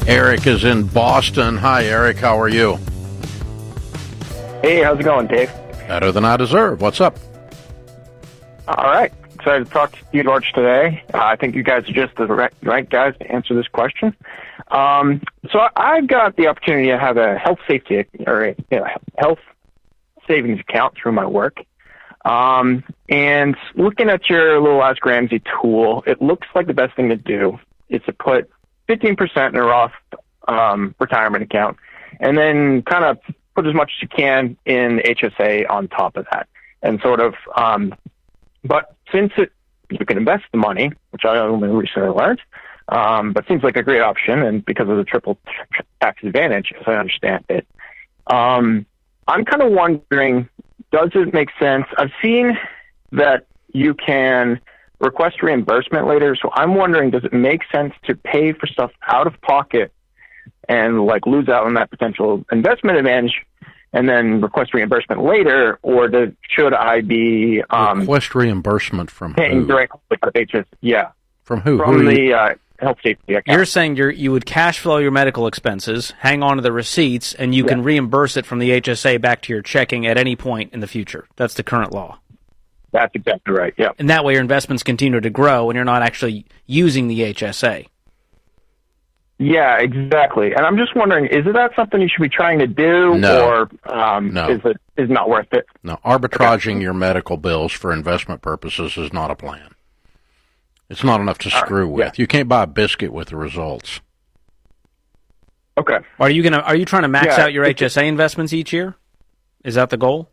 Eric is in Boston. Hi, Eric. How are you? Hey, how's it going, Dave? Better than I deserve. What's up? All right. Excited to talk to you, George, today. I think you guys are just the right guys to answer this question. So I've got the opportunity to have a health safety or a health savings account through my work. And looking at your little Ask Ramsey tool, it looks like the best thing to do is to put 15% in a Roth retirement account, and then kind of put as much as you can in HSA on top of that. And sort of, but since you can invest the money, which I only recently learned, but seems like a great option, and because of the triple tax advantage, as I understand it, I'm kind of wondering, does it make sense? I've seen that you can request reimbursement later, so I'm wondering, does it make sense to pay for stuff out of pocket and like lose out on that potential investment advantage and then request reimbursement later, or should I be request reimbursement from paying who? directly out of HS? Yeah. From who? From the health safety account. You're saying you would cash flow your medical expenses, hang on to the receipts, and you can reimburse it from the HSA back to your checking at any point in the future. That's the current law. That's exactly right, yeah. And that way your investments continue to grow and you're not actually using the HSA. Yeah, exactly. And I'm just wondering, is that something you should be trying to do, No. or No. is it not worth it? No, arbitraging your medical bills for investment purposes is not a plan. It's not enough to screw with. Yeah. You can't buy a biscuit with the results. Okay. Are you trying to max out your HSA investments each year? Is that the goal?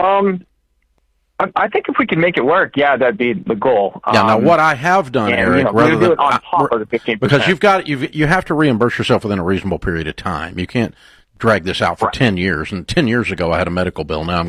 I think if we can make it work, that'd be the goal. Yeah. Now, what I have done, Eric, rather than do it on top of the 15%, because you have to reimburse yourself within a reasonable period of time. You can't drag this out for 10 years. And 10 years ago, I had a medical bill. Now I'm